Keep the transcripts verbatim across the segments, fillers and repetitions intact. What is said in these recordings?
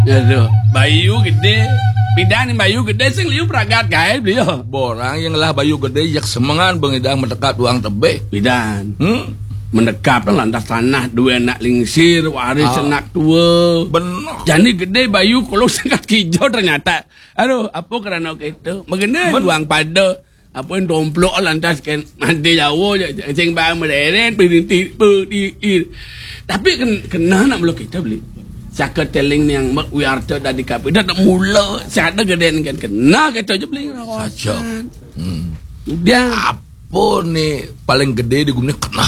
Aduh, bayu gede. Pidan bayu gede sing liu pragat gae beliau. Borang yang lah bayu gede yak semangan bengidang mendekat uang tebe. Pidan. Hmm? Mendekap lantas tanah dua anak lingsir waris Ah. anak tua. Benar. Jadi gede bayu kalau sangat hijau ternyata. Aduh, apa kerana gitu? Mengenai Ben- uang pada apa yang domplok lantas kan mandi jauh sing bang mederen berhenti berhenti. Tapi ken- kena nak meluk kita beli. Saka teling yang mak wiarta dari kapi dah nak mula sada gede kan kena kita je beli Saja. Hmm. dia Apa ni paling gede di guna kena?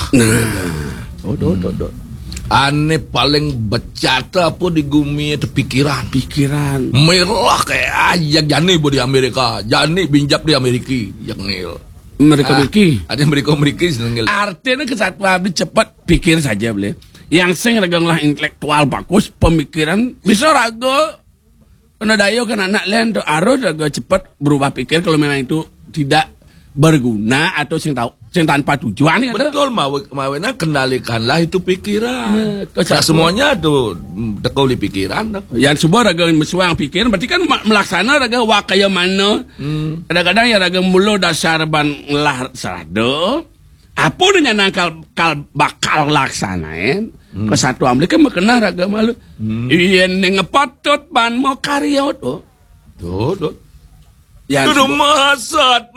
nah Oh, do, do, do. Ane paling becata apa di gumi itu pikiran. pikiran Merah kayak ayak jani bo di Amerika. Jani binjap di Amerika. Yang nil. mereka Ah, mikir Ada mereka Amerika senengil. artinya kesatuan abdi cepat pikir saja boleh yang sing ragang lah intelektual bagus pemikiran bisa raga kena dayo kan anak lain tu harus raga cepat berubah pikir kalau memang itu tidak berguna atau sing tahu sing tanpa tujuan kan tu. Betul mau mawena kendalikanlah itu pikiran. Nah, Nah, kesatuan. semuanya tuh tekau di pikiran. dah. Yang semua raga mesuang pikir berarti kan ma- melaksana raga wakaya mana Hmm. kadang-kadang ya raga mulu dasar ban lah serado apa dengan nakal kal bakal laksanain hmm. kesatuan mereka mengenal raga malu hmm. iya ngepatut ban mau karya tu Tuh, tuh. yang Kudu masat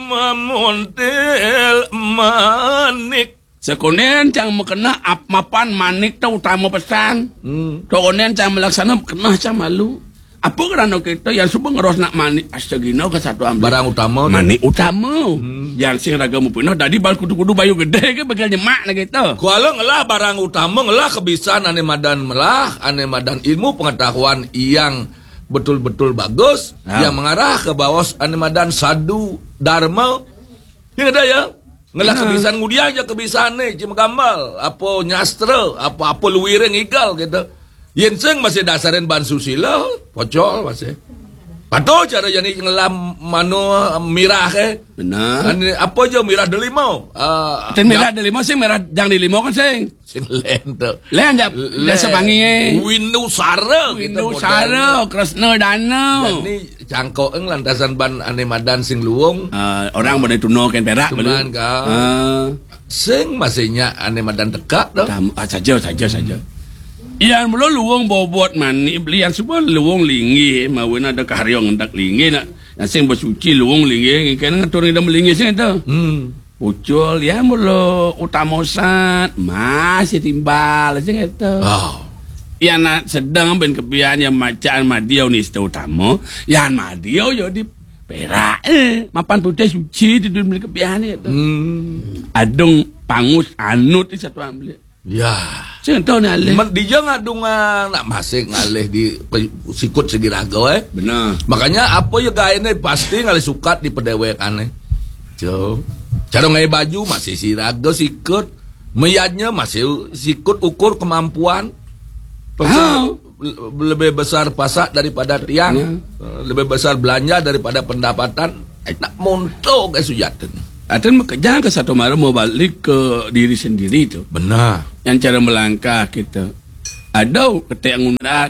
mamontel manik. sekonen cang mengenal ap mapan manik tu utama pesan Hmm. sekonen cang melaksana kena cang malu apa kerana kita yang semua ngeros nak manik astagina kesatuan Barang utama. manik utama yang sing raga mu punah tadi bal kudu-kudu bayu gede ke bakal nyemak lah gitu Kuala ngelah barang utama ngelah kebiasaan ane madan melah ane madan ilmu pengetahuan yang betul-betul bagus Ya. yang mengarah ke bawah ane madan sadu dharma yang ada ya ngelah Ya. kebiasaan ngudia aja kebiasaan nih cuma gambar apa nyastra apa apa luwireng igal gitu yen sing masih dasarin ban susila pocol masih Pato cara jadi ngelam mano mirah ke benar Ane, apa aja mirah delimau uh, Ten merah ada lima sing merah jang di lima kan sing sing lain tu lain jap desa pangi Windu Sara Windu Sara Kresna Dana Ini cangkok eng lantasan ban ane madan sing luwung Ah, orang boleh tuno kan perak Tunan kau. Ah, sing masihnya ane madan tekak dah. tam- ah, saja saja saja yang belum luwung bobot mani beli yang semua luwung linggi mawin ada karyong hendak linggi nak yang sing bersuci luwung linggi kan turun dalam linggi sing tu Hmm. Ucul ya mulu utamosan masih timbal sing itu Oh. yang nak sedang ben kebian yang macam madiau ni sta utama yang madiau yo di perak eh mapan putih suci di dunia kebian ni tu Hmm. adung pangus anut ni satu ambil Ya. sing tahu ni alih Man, dia ngadung ah, nak masih ngalih di pe- sikut segi raga eh. benar Makanya apa ya gaya ni pasti ngalih sukat di pedewekan eh. Jo. Cara ngai baju masih si raga sikut. Meyadnya masih sikut ukur kemampuan. Ah. Le- lebih besar pasak daripada tiang. Ya. Eh, Lebih besar belanja daripada pendapatan. Eh, nak montok ke sujatan. Aten kerja ke satu malam mau balik ke diri sendiri tu Benar. yang cara melangkah kita ada ketik ngundat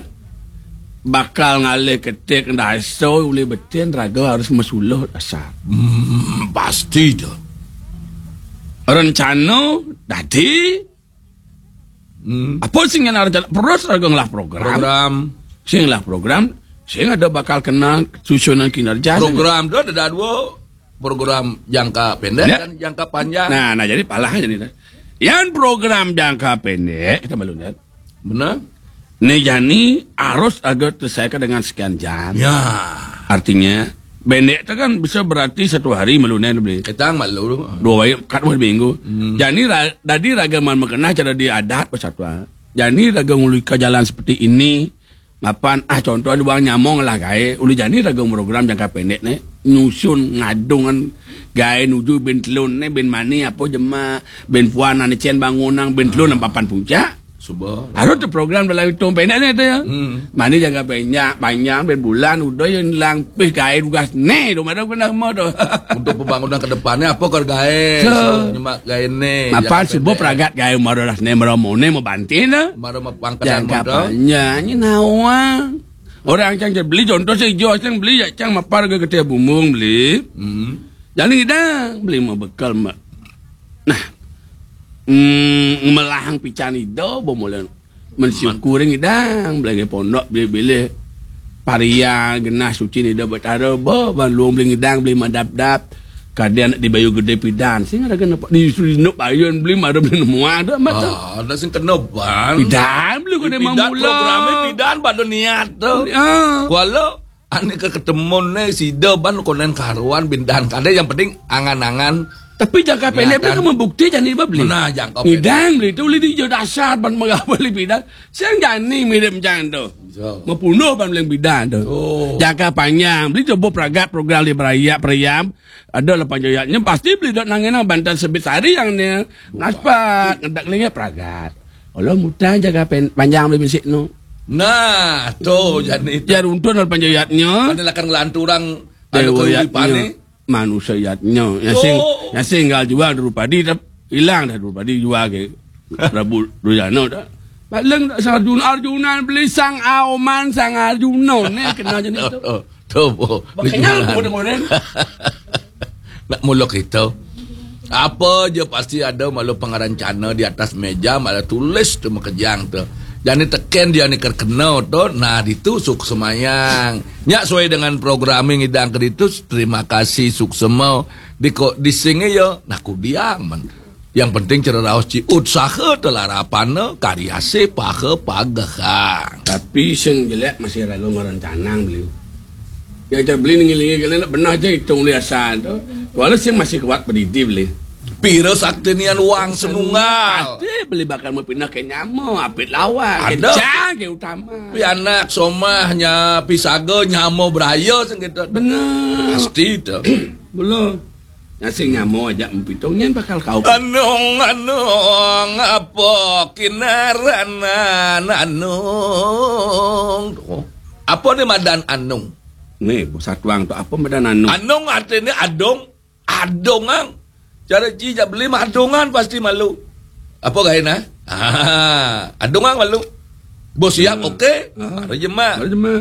bakal ngalih ketik dasar boleh betin raga harus mesuluh dasar Hmm, pasti tu. rencana tadi Hmm. apa sing yang rencana terus raga ngelah program, Program sing lah program sing ada bakal kena susunan kinerja program tu ada dua program jangka pendek Ya. dan jangka panjang. nah nah jadi palah jadi yang program jangka pendek kita malu lihat Benar? nih jani harus agak terselesaikan dengan sekian jam Ya. artinya pendek itu kan bisa berarti satu hari melunen beli Kita malu. dua hari kat dua minggu Hmm. jadi ra, tadi ragaman mengenah cara diadat persatuan jadi raga ngului ke jalan seperti ini mapan ah contoh ada bang nyamong lah gaya uli jadi raga program jangka pendek nih nyusun ngadungan gaya nuju ben telun nih ben mani apa jema ben puan ane cien bangunang ben telun papan puncak Subah. harus tu program dalam itu pendek ni tu ya. Hmm. Mani jangka banyak panjang ben bulan udah yang lang pih gaya tugas ne tu mana kena mau tu. Untuk pembangunan ke depannya apa kau gaya? So. Nyemak gaya ni. Mapan sebuah peragat gaya marolas ne meromone mau bantin dah. Maro pangkalan Jangka modal. panjang ni nawa. Orang cang beli contoh saya jual cang beli ya cang mapar ke ketia bumbung beli. Hmm. Jadi dah beli mah bekal mak. Nah, mm, melahang pican itu boleh mensyukuri ngidang beli pondok beli beli parian genah suci ni dah betara bo ban luang beli ngidang beli madap-dap. Kadian di Bayu Gede pidan sing ada kena di Surinop Bayun beli ada beli nemu ada mak. Ah, ada sing kena ban. Pidan beli gede mamula. Pidan programnya pidan pada niat tu. Walau ane ke ketemu ne si deban konen karuan bindan kade yang penting angan-angan. Tapi jangka pendek mereka membukti jadi beli. Mana jangka pendek? Pidan beli tu beli di dasar ban beli pidan. Siang jani mirip macam tu. Mempunuh ban beli pidan tu. Jangka panjang beli coba peragat program di beraya periam. Ada lapan jayanya pasti beli dok nangena bantal sebit sari yang ni naspat ngedak lagi peragat. Allah mudah jaga pen, panjang beli bisik nu. Nah, tu jadi jar untun lapan jayatnya. Ada lakan ngelanturang ada kehidupannya. Manusia yatnya. Yang sing yang singgal jual dulu padi hilang dah dulu padi jual ke Prabu Rujano dah. Paling tak sarjun Arjuna beli sang Auman sang Arjuna ni kena jenis tu. Tu po. Makanya kemudian nak muluk itu. Apa je pasti ada malu pengarencana di atas meja malah tulis tu makejang tu. Jadi teken dia ni kena tu, nah itu suk semayang. Nyak sesuai dengan programming idang ke itu. Terima kasih suk semau. Di di singe yo, nak kudiang man. Yang penting cara raos ci usaha telarapana karya se pahe pagahan. Tapi sing jelek masih ragu ngarancanang beliau. Ya aja beli ngilingi kalian benar aja hitung liasan tu. Walau sing masih kuat berdiri beli. Pira saktenian uang senunggal. Pasti beli bakal mau pindah ke Nyamo, apit lawan. Ada. Kencang ke utama. Pi anak somahnya pisaga Nyamo beraya sing gitu. Benar. Pasti tu. Belum. Yang sing Nyamo aja empitungnya bakal kau. Anong anong apa kinaranan anong. Apa ni madan anong? Nih, bosat tuang tu apa madan anong? Anong artinya adong, adongang. Cara cija beli mah adongan pasti malu. Apa gaya ah, adongang malu. Bos siap oke? Okay? Ah, Rejema. Rejema.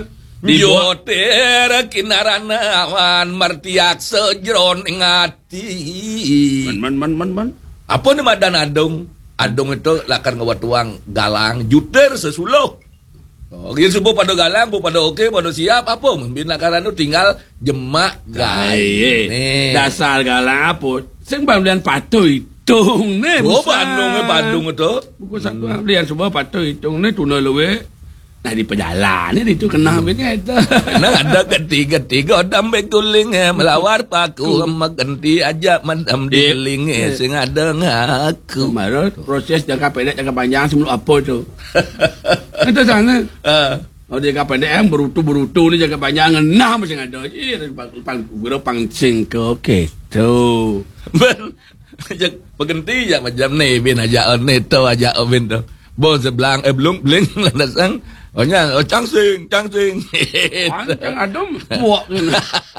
Dioter kinaranawan martiak sejron ingati. Man man man man man. Apa ni madan adong? Adong itu lakan ngawatuang galang juter sesuluh. Oh, gitu subuh pada galang, bu pada oke, pada siap apa? Membina karena tinggal jemak gay. Dasar galang apa? Sing balian patuh hitung ne. Oh, Bandung Bandung itu. Buku satu balian semua patuh hitung ne tuna lewe. Nah di perjalanan itu kena begini itu. Nah ada ketiga-tiga dambe kuling melawar paku maganti aja mandam di keling sing ada ngaku. Kemarin proses jangka pendek jangka panjang sebelum apa itu? Itu sana. Oh jangka pendek yang berutu-berutu ni jangka panjang nah masih ada. Ih pang guru pangsing ke gitu. Ben berganti ya macam ni bin aja on itu aja bin tu. Bos sebelang eh belum bling landasan. Oh nya, oh cang sing, cang sing. Cang adom buak ni.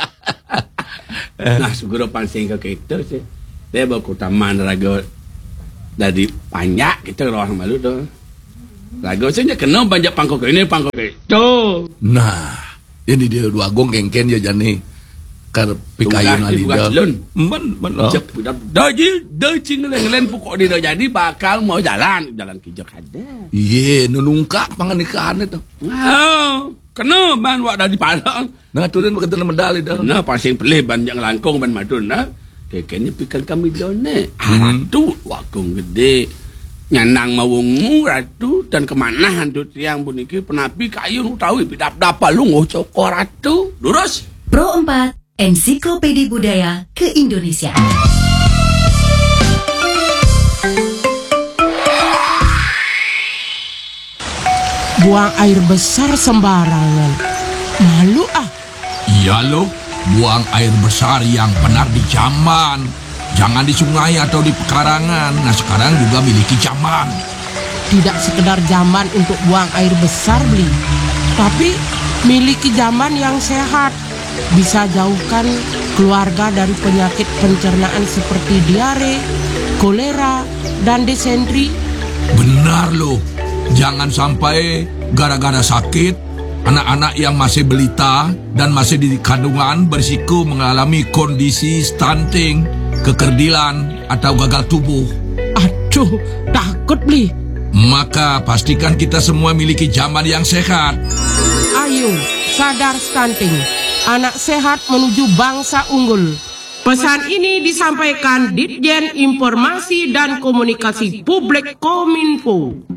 Nah, segera pansing ke kita sih. Dia bawa ke taman raga dari panjak kita orang malu tu. Raga saja kena banyak pangkok ini pangkok itu. Nah, ini dia dua gong kengken je jani. Kar pikayun ali dah. Man man. Dah je, dah cing ngelen pokok dia dah jadi bakal mau jalan, jalan kijak ada. Ye, nunungkak panganikahan itu. Nah, kena ban wak dah di Padang. Nah, turun berkata medali dah. Nah, pasing pelih ban yang langkong ban madun nah. Kekenya pikan kami done. Ratu wakung gede. Nyanang mawungmu ratu dan kemana hantu tiang buniki penapi kayu tahu pidap dapa lu ngocok ratu. Lurus. Pro empat Ensiklopedia Budaya Keindonesiaan. Buang air besar sembarangan. Malu ah. Iya loh, buang air besar yang benar di jamban. Jangan di sungai atau di pekarangan. Nah sekarang juga miliki jamban. Tidak sekedar jamban untuk buang air besar beli, tapi miliki jamban yang sehat. Bisa jauhkan keluarga dari penyakit pencernaan seperti diare, kolera, dan desentri. Benar loh. Jangan sampai gara-gara sakit Anak-anak yang masih belita dan masih di kandungan berisiko mengalami kondisi stunting, kekerdilan, atau gagal tubuh. Aduh, takut beli. Maka pastikan kita semua miliki jamban yang sehat. Ayo, sadar stunting. Anak sehat menuju bangsa unggul. Pesan ini disampaikan Ditjen Informasi dan Komunikasi Publik Kominfo.